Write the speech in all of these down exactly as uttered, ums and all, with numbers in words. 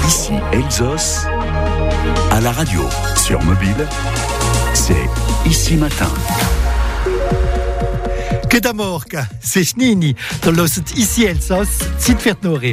Ici Elsos, à la radio, sur mobile, c'est Ici Matin. Que d'amorca, c'est Schnini, dans l'os Ici Elsos, c'est fait nourrir.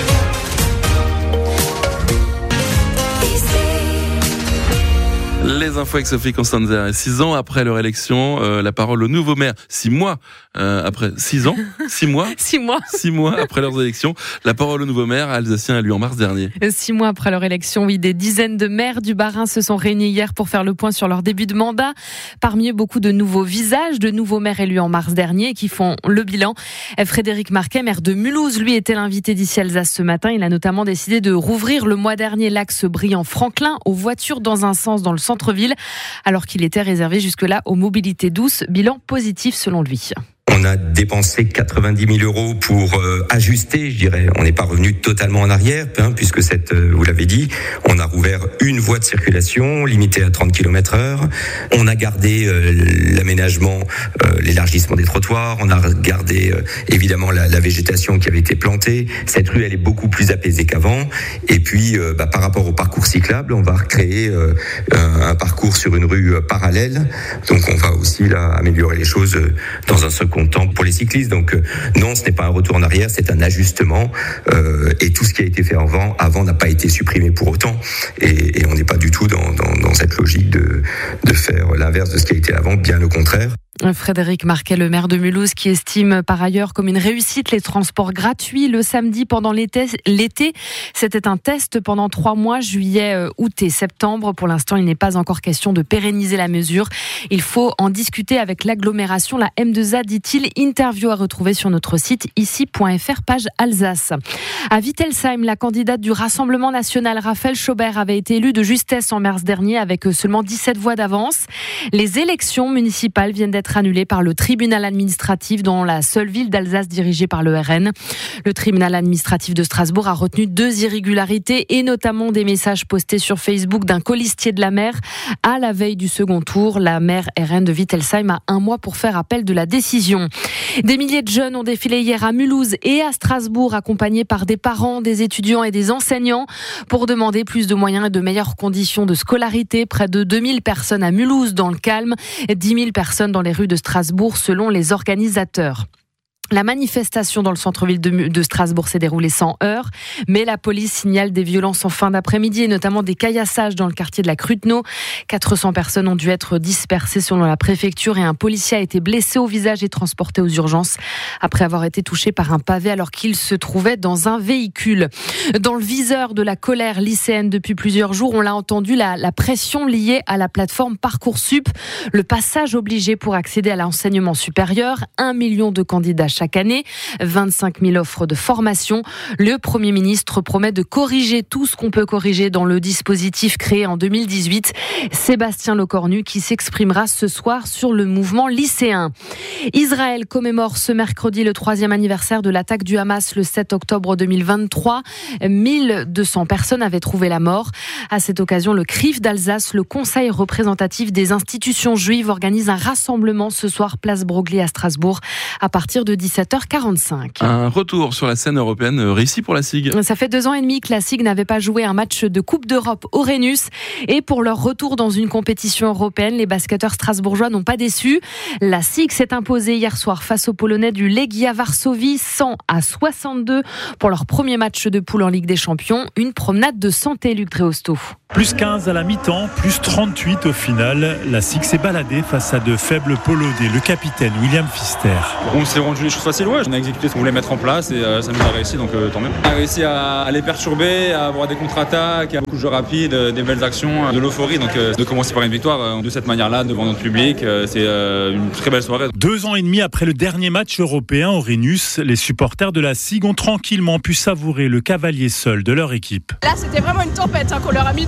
Les infos avec Sophie Constanzer. Six ans après leur élection, euh, la parole au nouveau maire. Six mois euh, après, six ans, six mois, six mois, six mois après leurs élections, la parole au nouveau maire alsacien élu en mars dernier. Six mois après leur élection, oui, des dizaines de maires du Bas-Rhin se sont réunis hier pour faire le point sur leur début de mandat. Parmi eux, beaucoup de nouveaux visages, de nouveaux maires élus en mars dernier qui font le bilan. Frédéric Marquet, maire de Mulhouse, lui était l'invité d'Ici Alsace ce matin. Il a notamment décidé de rouvrir le mois dernier l'axe Briand-Franklin aux voitures dans un sens dans le centre-ville, alors qu'il était réservé jusque-là aux mobilités douces. Bilan positif selon lui. On a dépensé quatre-vingt-dix mille euros pour euh, ajuster, je dirais. On n'est pas revenu totalement en arrière, hein, puisque cette, euh, vous l'avez dit, on a rouvert une voie de circulation limitée à trente kilomètres heure. On a gardé euh, l'aménagement, euh, l'élargissement des trottoirs. On a gardé euh, évidemment la, la végétation qui avait été plantée. Cette rue, elle est beaucoup plus apaisée qu'avant. Et puis, euh, bah, par rapport au parcours cyclable, on va recréer euh, un, un parcours sur une rue euh, parallèle. Donc, on va aussi là améliorer les choses euh, dans un second temps pour les cyclistes. Donc euh, non, ce n'est pas un retour en arrière, c'est un ajustement euh, et tout ce qui a été fait avant, avant n'a pas été supprimé pour autant et, et on n'est pas du tout dans, dans, dans cette logique de, de faire l'inverse de ce qui a été avant, bien au contraire. Frédéric Marquet, le maire de Mulhouse, qui estime par ailleurs comme une réussite les transports gratuits le samedi pendant l'été. l'été. C'était un test pendant trois mois, juillet, août et septembre. Pour l'instant, il n'est pas encore question de pérenniser la mesure. Il faut en discuter avec l'agglomération, la M deux A, dit-il. Interview à retrouver sur notre site ici point f r, page Alsace. À Wittelsheim, la candidate du Rassemblement national, Raphaël Schaubert, avait été élue de justesse en mars dernier avec seulement dix-sept voix d'avance. Les élections municipales viennent d'être annulé par le tribunal administratif dans la seule ville d'Alsace dirigée par le R N. Le tribunal administratif de Strasbourg a retenu deux irrégularités et notamment des messages postés sur Facebook d'un colistier de la maire à la veille du second tour. La maire R N de Wittelsheim a un mois pour faire appel de la décision. Des milliers de jeunes ont défilé hier à Mulhouse et à Strasbourg, accompagnés par des parents, des étudiants et des enseignants pour demander plus de moyens et de meilleures conditions de scolarité. Près de deux mille personnes à Mulhouse dans le calme, dix mille personnes dans les rues de Strasbourg selon les organisateurs. La manifestation dans le centre-ville de, de Strasbourg s'est déroulée sans heurts, mais la police signale des violences en fin d'après-midi et notamment des caillassages dans le quartier de la Cruteno. quatre cents personnes ont dû être dispersées selon la préfecture et un policier a été blessé au visage et transporté aux urgences après avoir été touché par un pavé alors qu'il se trouvait dans un véhicule. Dans le viseur de la colère lycéenne depuis plusieurs jours, on l'a entendu, la, la pression liée à la plateforme Parcoursup, le passage obligé pour accéder à l'enseignement supérieur, un million de candidats chaque année, vingt-cinq mille offres de formation. Le Premier ministre promet de corriger tout ce qu'on peut corriger dans le dispositif créé en deux mille dix-huit. Sébastien Lecornu qui s'exprimera ce soir sur le mouvement lycéen. Israël commémore ce mercredi le troisième anniversaire de l'attaque du Hamas le sept octobre deux mille vingt-trois. mille deux cents personnes avaient trouvé la mort. À cette occasion, le C R I F d'Alsace, le Conseil représentatif des institutions juives, organise un rassemblement ce soir place Broglie à Strasbourg à partir de dix-sept heures quarante-cinq. Un retour sur la scène européenne réussi pour la S I G. Ça fait deux ans et demi que la S I G n'avait pas joué un match de Coupe d'Europe au Rhenus. Et pour leur retour dans une compétition européenne, les basketteurs strasbourgeois n'ont pas déçu. La S I G s'est imposée hier soir face aux Polonais du Legia Varsovie, cent à soixante-deux pour leur premier match de poule en Ligue des Champions. Une promenade de santé, Luc Dréosto. Plus quinze à la mi-temps, plus trente-huit au final. La S I G s'est baladée face à de faibles Polonais. Le capitaine William Pfister. On s'est rendu les choses faciles, ouais. On a exécuté ce qu'on voulait mettre en place et euh, ça nous a réussi, donc euh, tant mieux. On a réussi à, à les perturber, à avoir des contre-attaques, à beaucoup de jeux rapides, euh, des belles actions, euh, de l'euphorie. Donc euh, de commencer par une victoire euh, de cette manière-là devant notre public, euh, c'est euh, une très belle soirée. Deux ans et demi après le dernier match européen au Rhenus, les supporters de la S I G ont tranquillement pu savourer le cavalier seul de leur équipe. Là, c'était vraiment une tempête hein, qu'on leur a mis devant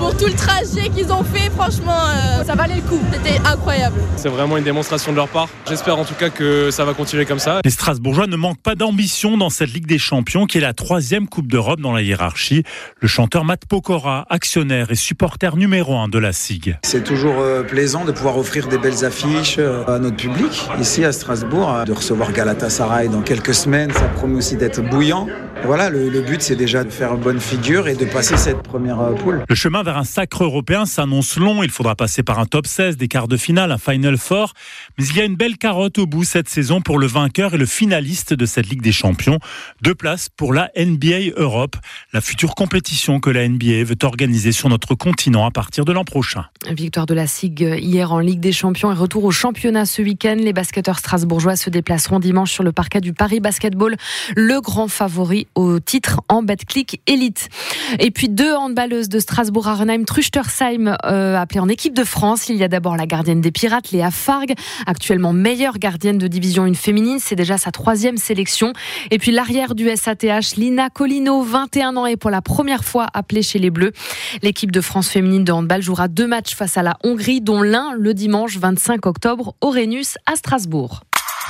pour tout le trajet qu'ils ont fait. Franchement, euh, ça valait le coup. C'était incroyable. C'est vraiment une démonstration de leur part. J'espère en tout cas que ça va continuer comme ça. Les Strasbourgeois ne manquent pas d'ambition dans cette Ligue des Champions qui est la troisième Coupe d'Europe dans la hiérarchie. Le chanteur Matt Pokora, actionnaire et supporter numéro un de la S I G. C'est toujours euh, plaisant de pouvoir offrir des belles affiches euh, à notre public. Ici à Strasbourg, euh, de recevoir Galatasaray dans quelques semaines, ça promet aussi d'être bouillant. Et voilà, le, le but c'est déjà de faire une bonne figure et de passer cette première euh, poule. Le chemin vers un sacre européen s'annonce long. Il faudra passer par un top seize, des quarts de finale, un Final Four. Mais il y a une belle carotte au bout cette saison pour le vainqueur et le finaliste de cette Ligue des Champions. Deux places pour la N B A Europe, la future compétition que la N B A veut organiser sur notre continent à partir de l'an prochain. Victoire de la S I G hier en Ligue des Champions et retour au championnat ce week-end. Les basketteurs strasbourgeois se déplaceront dimanche sur le parquet du Paris Basketball, le grand favori au titre en Betclic Elite. Et puis deux handballeuses de Strasbourg-Arenheim, Truchtersheim, euh, appelées en équipe de France. Il y a d'abord la gardienne des Pirates, Léa Fargue, actuellement meilleure gardienne de division une féminine. C'est déjà sa troisième sélection. Et puis l'arrière du S A T H, Lina Colino, vingt et un ans, et pour la première fois appelée chez les Bleus. L'équipe de France féminine de handball jouera deux matchs face à la Hongrie, dont l'un le dimanche vingt-cinq octobre au Rhenus à Strasbourg.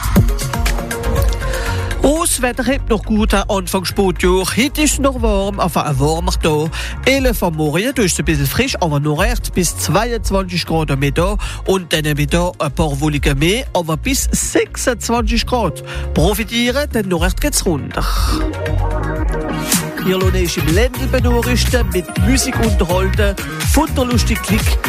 Das Wetter hat noch gut am Anfang Sportjahr. Heute ist es noch warm, enfin warmer da. elf am Morgen, da ist es ein bisschen frisch, aber noch recht bis zweiundzwanzig Grad am Mittag. Und dann am Mittag ein paar Wolken mehr, aber bis sechsundzwanzig Grad. Profitieren, dann noch recht geht's runter. Ihr lasst euch im Ländl benachrichtigen, mit Musik unterhalten, von der Lustig Klick